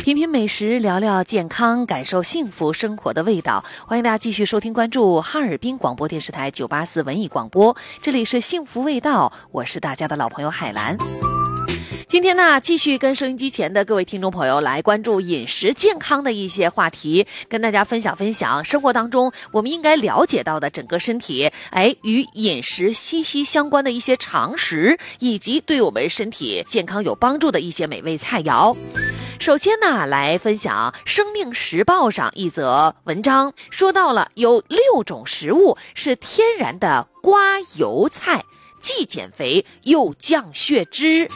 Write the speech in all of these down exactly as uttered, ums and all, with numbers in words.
品品美食，聊聊健康，感受幸福生活的味道。欢迎大家继续收听关注哈尔滨广播电视台九八四文艺广播，这里是幸福味道，我是大家的老朋友海兰。今天呢，继续跟收音机前的各位听众朋友来关注饮食健康的一些话题，跟大家分享分享生活当中我们应该了解到的整个身体哎与饮食息息相关的一些常识，以及对我们身体健康有帮助的一些美味菜肴。首先呢，来分享《生命时报》上一则文章，说到了有六种食物是天然的刮油菜，既减肥又降血脂。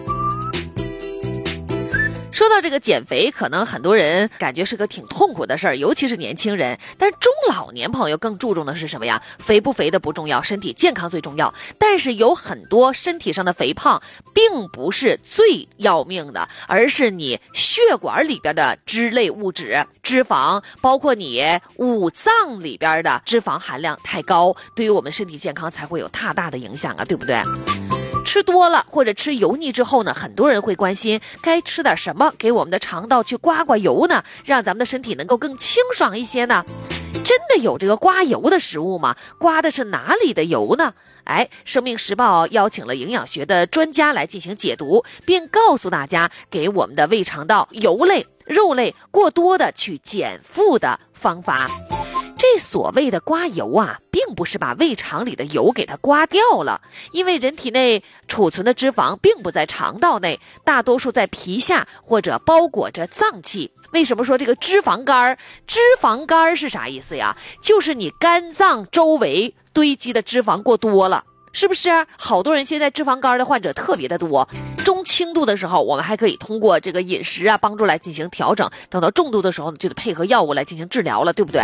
说到这个减肥，可能很多人感觉是个挺痛苦的事儿，尤其是年轻人。但是中老年朋友更注重的是什么呀？肥不肥的不重要，身体健康最重要。但是有很多身体上的肥胖，并不是最要命的，而是你血管里边的脂类物质、脂肪，包括你五脏里边的脂肪含量太高，对于我们身体健康才会有大大的影响啊，对不对？吃多了或者吃油腻之后呢，很多人会关心该吃点什么给我们的肠道去刮刮油呢，让咱们的身体能够更清爽一些呢？真的有这个刮油的食物吗？刮的是哪里的油呢？哎，生命时报邀请了营养学的专家来进行解读，并告诉大家给我们的胃肠道油类、肉类过多的去减负的方法。这所谓的刮油啊，并不是把胃肠里的油给它刮掉了，因为人体内储存的脂肪并不在肠道内，大多数在皮下或者包裹着脏器。为什么说这个脂肪肝？脂肪肝是啥意思呀？就是你肝脏周围堆积的脂肪过多了，是不是？好多人现在脂肪肝的患者特别的多，中轻度的时候我们还可以通过这个饮食啊帮助来进行调整，等到重度的时候呢，就得配合药物来进行治疗了，对不对？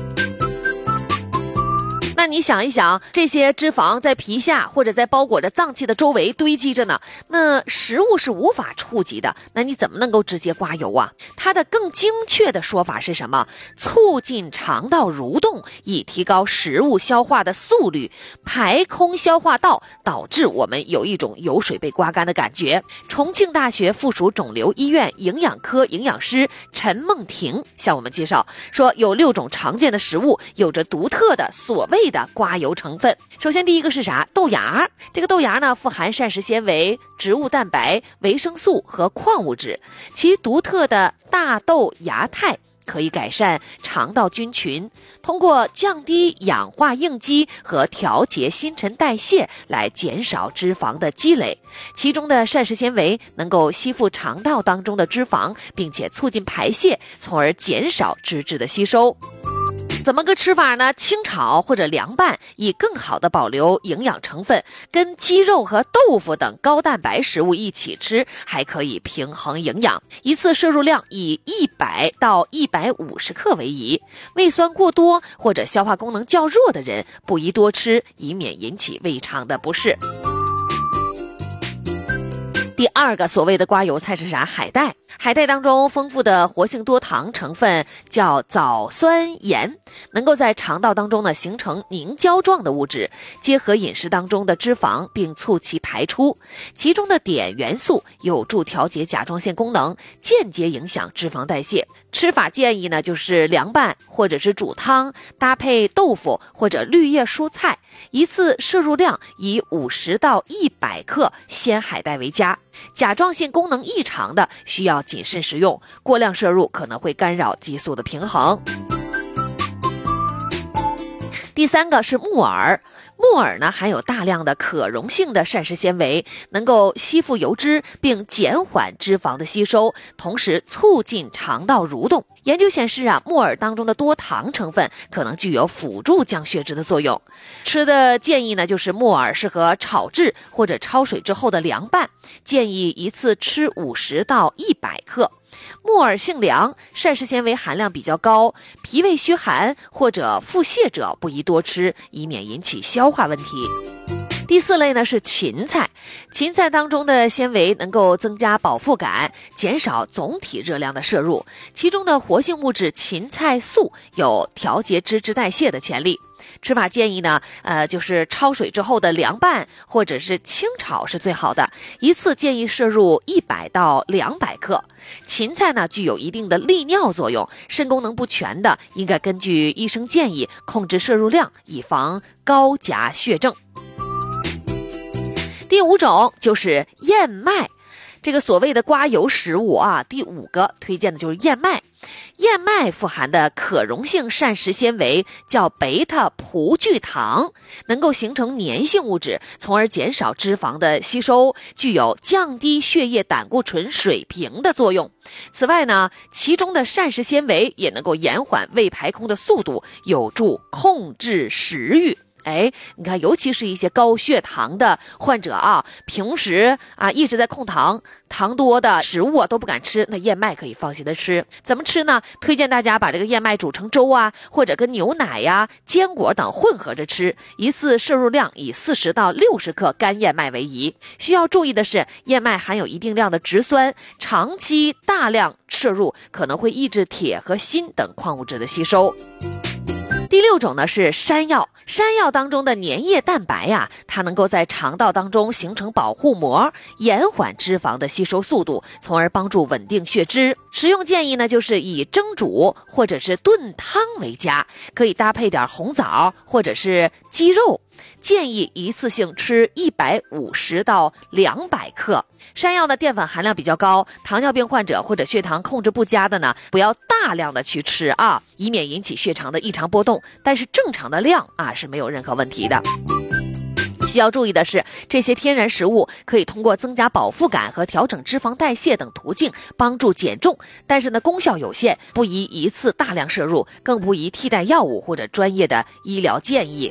那你想一想，这些脂肪在皮下或者在包裹着脏器的周围堆积着呢，那食物是无法触及的，那你怎么能够直接刮油啊？它的更精确的说法是什么？促进肠道蠕动，以提高食物消化的速率，排空消化道，导致我们有一种油水被刮干的感觉。重庆大学附属肿瘤医院营养科营养师陈梦婷向我们介绍说，有六种常见的食物有着独特的所谓的刮油成分。首先第一个是啥？豆芽。这个豆芽呢，富含膳食纤维、植物蛋白、维生素和矿物质，其独特的大豆芽肽可以改善肠道菌群，通过降低氧化应激和调节新陈代谢来减少脂肪的积累。其中的膳食纤维能够吸附肠道当中的脂肪，并且促进排泄，从而减少脂质的吸收。怎么个吃法呢？清炒或者凉拌，以更好的保留营养成分，跟鸡肉和豆腐等高蛋白食物一起吃，还可以平衡营养。一次摄入量以一百到一百五十克为宜。胃酸过多或者消化功能较弱的人不宜多吃，以免引起胃肠的不适。第二个所谓的刮油菜是啥？海带。海带当中丰富的活性多糖成分叫藻酸盐，能够在肠道当中呢形成凝胶状的物质，结合饮食当中的脂肪并促其排出。其中的碘元素有助调节甲状腺功能，间接影响脂肪代谢。吃法建议呢就是凉拌或者是煮汤，搭配豆腐或者绿叶蔬菜，一次摄入量以五十到一百克鲜海带为佳。甲状腺功能异常的需要谨慎食用，过量摄入可能会干扰激素的平衡。第三个是木耳。木耳呢含有大量的可溶性的膳食纤维，能够吸附油脂并减缓脂肪的吸收，同时促进肠道蠕动。研究显示啊，木耳当中的多糖成分可能具有辅助降血脂的作用。吃的建议呢就是木耳适合炒制或者焯水之后的凉拌，建议一次吃五十到一百克。木耳性凉，膳食纤维含量比较高，脾胃虚寒或者腹泻者不宜多吃，以免引起消化问题。 第四类呢是芹菜，芹菜当中的纤维能够增加饱腹感，减少总体热量的摄入，其中的活性物质芹菜素有调节脂质代谢的潜力。吃法建议呢，呃，就是焯水之后的凉拌或者是清炒是最好的，一次建议摄入一百到两百克。芹菜呢具有一定的利尿作用，肾功能不全的应该根据医生建议控制摄入量，以防高钾血症。第五种就是燕麦，这个所谓的刮油食物啊，第五个推荐的就是燕麦。燕麦富含的可溶性膳食纤维叫贝塔葡聚糖，能够形成粘性物质，从而减少脂肪的吸收，具有降低血液胆固醇水平的作用。此外呢，其中的膳食纤维也能够延缓胃排空的速度，有助控制食欲。哎，你看，尤其是一些高血糖的患者啊，平时啊一直在控糖，糖多的食物啊都不敢吃，那燕麦可以放心的吃。怎么吃呢？推荐大家把这个燕麦煮成粥啊，或者跟牛奶呀、坚果等混合着吃，一次摄入量以四十到六十克干燕麦为宜。需要注意的是，燕麦含有一定量的植酸，长期大量摄入可能会抑制铁和锌等矿物质的吸收。第六种呢是山药，山药当中的粘液蛋白呀、啊，它能够在肠道当中形成保护膜，延缓脂肪的吸收速度，从而帮助稳定血脂。食用建议呢就是以蒸煮或者是炖汤为佳，可以搭配点红枣或者是鸡肉。建议一次性吃一百五十到两百克。山药的淀粉含量比较高，糖尿病患者或者血糖控制不佳的呢，不要大量的去吃啊，以免引起血糖的异常波动。但是正常的量啊是没有任何问题的。需要注意的是，这些天然食物可以通过增加饱腹感和调整脂肪代谢等途径帮助减重，但是呢功效有限，不宜一次大量摄入，更不宜替代药物或者专业的医疗建议。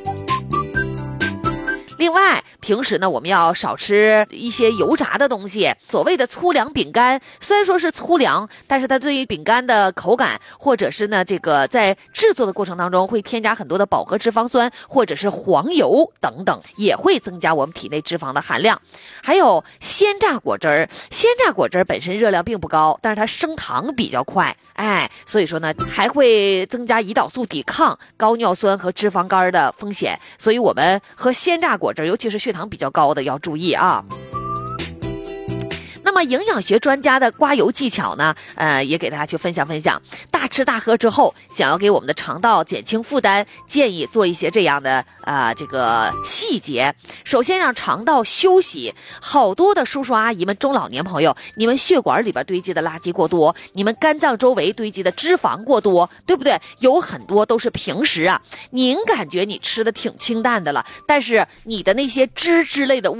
另外，平时呢，我们要少吃一些油炸的东西。所谓的粗粮饼干，虽然说是粗粮，但是它对于饼干的口感，或者是呢，这个在制作的过程当中会添加很多的饱和脂肪酸，或者是黄油等等，也会增加我们体内脂肪的含量。还有鲜榨果汁儿，鲜榨果汁儿本身热量并不高，但是它升糖比较快，哎，所以说呢，还会增加胰岛素抵抗、高尿酸和脂肪肝的风险。所以我们喝鲜榨果果汁，尤其是血糖比较高的要注意啊。那么营养学专家的刮油技巧呢，呃，也给大家去分享分享。大吃大喝之后，想要给我们的肠道减轻负担，建议做一些这样的啊、呃、这个细节。首先让肠道休息。好多的叔叔阿姨们、中老年朋友，你们血管里边堆积的垃圾过多，你们肝脏周围堆积的脂肪过多，对不对？有很多都是平时啊，您感觉你吃的挺清淡的了，但是你的那些脂之类的物